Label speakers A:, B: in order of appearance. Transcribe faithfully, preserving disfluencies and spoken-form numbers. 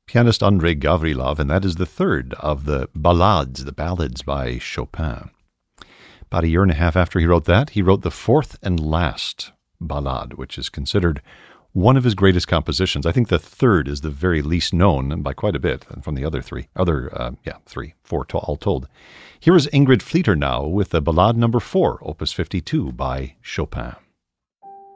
A: pianist Andrei Gavrilov, and that is the third of the ballades, the ballads by Chopin. About a year and a half after he wrote that, he wrote the fourth and last ballade, which is considered one of his greatest compositions. I think the third is the very least known, and by quite a bit, from the other three, other, uh, yeah, three, four to, all told. Here is Ingrid Fleeter now with the Ballade number four, Opus fifty-two by Chopin.